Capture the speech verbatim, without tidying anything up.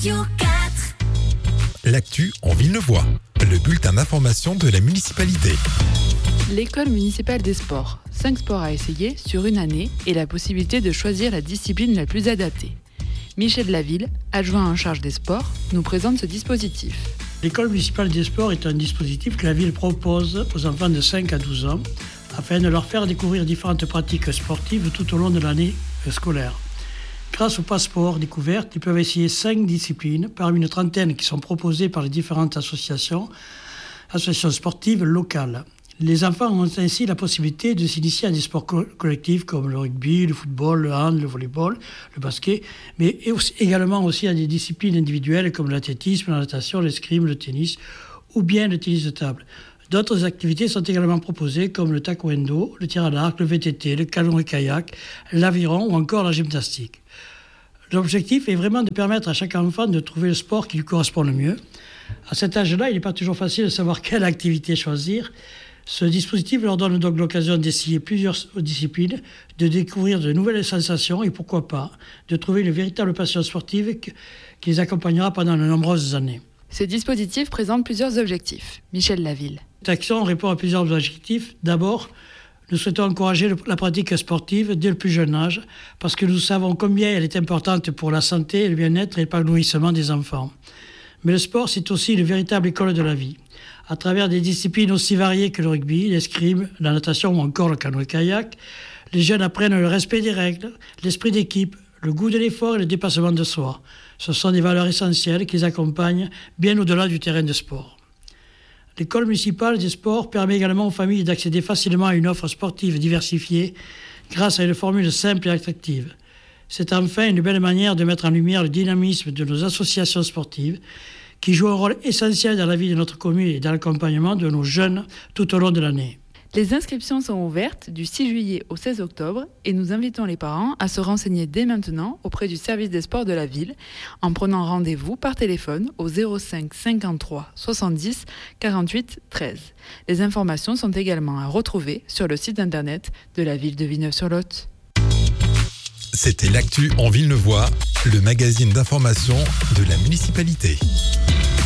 Radio quatre. L'actu en Villeneuvois, le bulletin d'information de la municipalité. L'école municipale des sports. cinq sports à essayer sur une année et la possibilité de choisir la discipline la plus adaptée. Michel Laville, adjoint en charge des sports, nous présente ce dispositif. L'école municipale des sports est un dispositif que la ville propose aux enfants de cinq à douze ans afin de leur faire découvrir différentes pratiques sportives tout au long de l'année scolaire. Grâce au passeport découverte, ils peuvent essayer cinq disciplines parmi une trentaine qui sont proposées par les différentes associations, associations sportives locales. Les enfants ont ainsi la possibilité de s'initier à des sports co- collectifs comme le rugby, le football, le hand, le volleyball, le basket, mais aussi, également aussi à des disciplines individuelles comme l'athlétisme, la natation, l'escrime, le tennis ou bien le tennis de table. D'autres activités sont également proposées comme le taekwondo, le tir à l'arc, le V T T, le canoë-kayak, l'aviron ou encore la gymnastique. L'objectif est vraiment de permettre à chaque enfant de trouver le sport qui lui correspond le mieux. À cet âge-là, il n'est pas toujours facile de savoir quelle activité choisir. Ce dispositif leur donne donc l'occasion d'essayer plusieurs disciplines, de découvrir de nouvelles sensations et pourquoi pas, de trouver une véritable passion sportive qui les accompagnera pendant de nombreuses années. Ce dispositif présente plusieurs objectifs. Michel Laville. Cette action répond à plusieurs objectifs. D'abord, nous souhaitons encourager la pratique sportive dès le plus jeune âge parce que nous savons combien elle est importante pour la santé, le bien-être et l'épanouissement des enfants. Mais le sport, c'est aussi une véritable école de la vie. À travers des disciplines aussi variées que le rugby, l'escrime, la natation ou encore le canoë-kayak, les jeunes apprennent le respect des règles, l'esprit d'équipe, le goût de l'effort et le dépassement de soi. Ce sont des valeurs essentielles qui les accompagnent bien au-delà du terrain de sport. L'école municipale des sports permet également aux familles d'accéder facilement à une offre sportive diversifiée grâce à une formule simple et attractive. C'est enfin une belle manière de mettre en lumière le dynamisme de nos associations sportives qui jouent un rôle essentiel dans la vie de notre commune et dans l'accompagnement de nos jeunes tout au long de l'année. Les inscriptions sont ouvertes du six juillet au seize octobre et nous invitons les parents à se renseigner dès maintenant auprès du service des sports de la ville en prenant rendez-vous par téléphone au zéro cinq cinquante-trois soixante-dix quarante-huit treize. Les informations sont également à retrouver sur le site internet de la ville de Villeneuve-sur-Lot. C'était l'actu en Villeneuvois, le magazine d'information de la municipalité.